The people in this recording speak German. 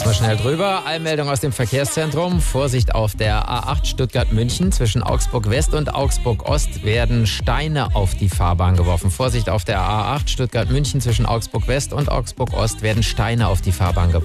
Erstmal schnell drüber. Eilmeldung aus dem Verkehrszentrum. Vorsicht auf der A8 Stuttgart-München. Zwischen Augsburg West und Augsburg Ost werden Steine auf die Fahrbahn geworfen. Vorsicht auf der A8 Stuttgart-München. Zwischen Augsburg West und Augsburg Ost werden Steine auf die Fahrbahn geworfen.